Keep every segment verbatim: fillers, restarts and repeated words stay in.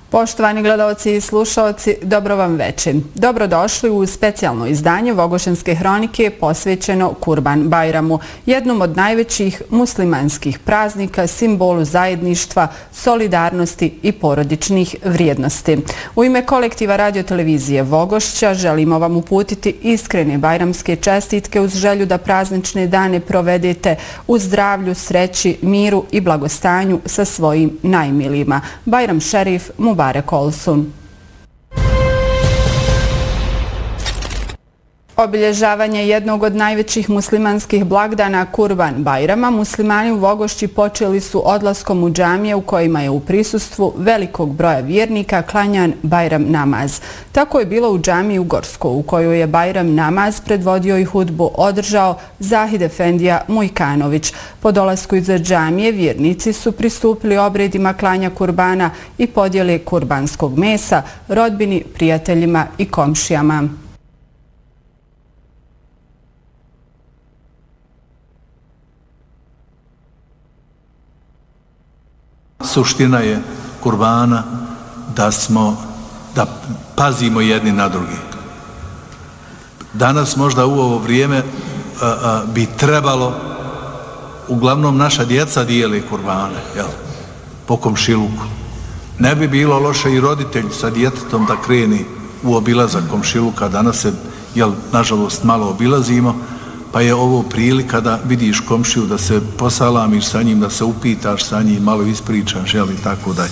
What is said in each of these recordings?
Poštovani gledalci i slušalci, dobro vam večer. Dobrodošli u specijalno izdanje Vogošćanske hronike posvećeno Kurban Bajramu, jednom od najvećih muslimanskih praznika, simbolu zajedništva, solidarnosti i porodičnih vrijednosti. U ime kolektiva radiotelevizije Vogošća želimo vam uputiti iskrene bajramske čestitke uz želju da praznične dane provedete u zdravlju, sreći, miru i blagostanju sa svojim najmilijima. Bajram Šerif Mubarek Olsun. Obilježavanje jednog od najvećih muslimanskih blagdana Kurban Bajrama muslimani u Vogošći počeli su odlaskom u džamije u kojima je u prisustvu velikog broja vjernika klanjan Bajram namaz. Tako je bilo u džamiji u Gorsko, u kojoj je Bajram namaz predvodio i hudbu održao Zahid Efendija Mujkanović. Po dolasku iz džamije vjernici su pristupili obredima klanja kurbana i podjele kurbanskog mesa rodbini, prijateljima i komšijama. Suština je kurbana da smo, da pazimo jedni na drugi. Danas možda u ovo vrijeme a, a, bi trebalo, uglavnom naša djeca dijele kurbane, jel, po komšiluku. Ne bi bilo loše i roditelj sa djetetom da kreni u obilazak komšiluka. Danas se, jel, nažalost malo obilazimo, pa je ovo prilika da vidiš komšiju, da se posalamiš sa njim, da se upitaš sa njim, malo ispričaš, jel, i tako dalje.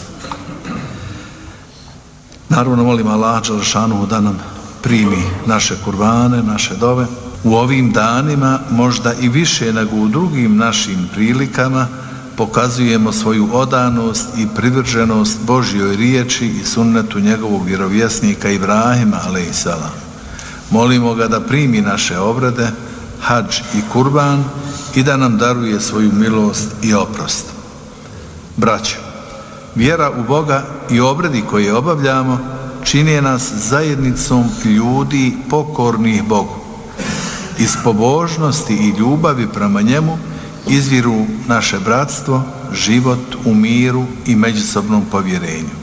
Naravno, molim Allah dželešanu da nam primi naše kurbane, naše dove. U ovim danima, možda i više nego u drugim našim prilikama, pokazujemo svoju odanost i privrženost Božjoj riječi i sunnetu njegovog vjerovjesnika Ibrahima alejhiselam. Molimo ga da primi naše obrede, hadž i kurban i da nam daruje svoju milost i oprost. Braćo, vjera u Boga i obredi koje obavljamo čine nas zajednicom ljudi pokornih Bogu. Iz pobožnosti i ljubavi prema njemu izviru naše bratstvo, život u miru i međusobnom povjerenju.